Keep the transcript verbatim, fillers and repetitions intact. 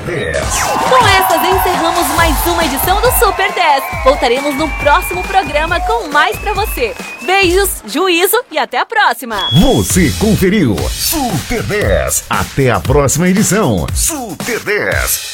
dez. Com essas encerramos mais uma edição do Super dez. Voltaremos no próximo programa com mais pra você. Beijos, juízo e até a próxima. Você conferiu Super dez. Até a próxima edição. Super dez.